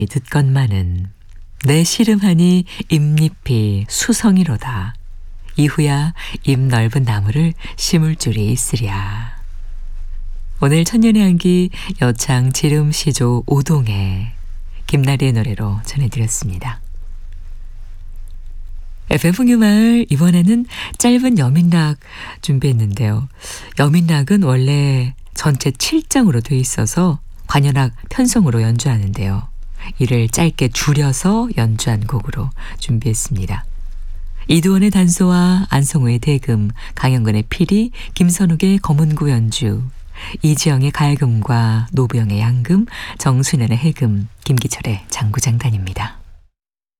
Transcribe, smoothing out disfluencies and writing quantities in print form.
듣건만은 내 시름하니 잎잎이 수성이로다. 이후야 잎 넓은 나무를 심을 줄이 있으랴. 오늘 천년의 향기 여창 지름시조 오동의 김나리의 노래로 전해드렸습니다. FM 풍유마을 이번에는 짧은 여민락 준비했는데요. 여민락은 원래 전체 7장으로 돼 있어서 관현악 편성으로 연주하는데요. 이를 짧게 줄여서 연주한 곡으로 준비했습니다. 이두원의 단소와 안성우의 대금, 강영근의 피리, 김선욱의 검은구 연주, 이지영의 가야금과 노부영의 양금, 정순현의 해금, 김기철의 장구장단입니다.